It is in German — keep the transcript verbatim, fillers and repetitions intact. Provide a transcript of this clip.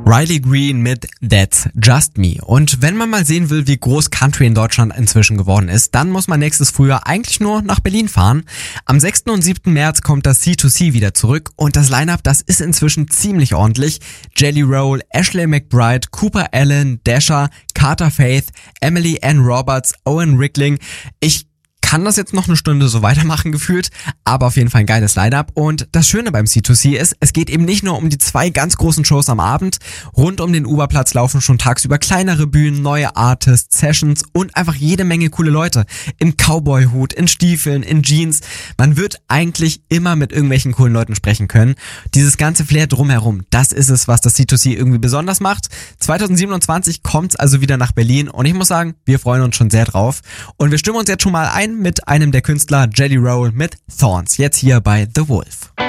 Riley Green mit That's Just Me. Und wenn man mal sehen will, wie groß Country in Deutschland inzwischen geworden ist, dann muss man nächstes Frühjahr eigentlich nur nach Berlin fahren. Am sechsten und siebten März kommt das C zwei C wieder zurück und das Line-Up, das ist inzwischen ziemlich ordentlich. Jelly Roll, Ashley McBryde, Cooper Allen, Dasher, Carter Faith, Emily Ann Roberts, Owen Rickling. Ich kann das jetzt noch eine Stunde so weitermachen gefühlt, aber auf jeden Fall ein geiles Line-Up. Und das Schöne beim C zwei C ist, es geht eben nicht nur um die zwei ganz großen Shows am Abend. Rund um den Uberplatz laufen schon tagsüber kleinere Bühnen, neue Artists, Sessions und einfach jede Menge coole Leute. Im Cowboy-Hut, in Stiefeln, in Jeans. Man wird eigentlich immer mit irgendwelchen coolen Leuten sprechen können. Dieses ganze Flair drumherum, das ist es, was das C zwei C irgendwie besonders macht. zwanzig siebenundzwanzig kommt's also wieder nach Berlin und ich muss sagen, wir freuen uns schon sehr drauf. Und wir stimmen uns jetzt schon mal ein mit einem der Künstler, Jelly Roll mit Thorns, jetzt hier bei The Wolf.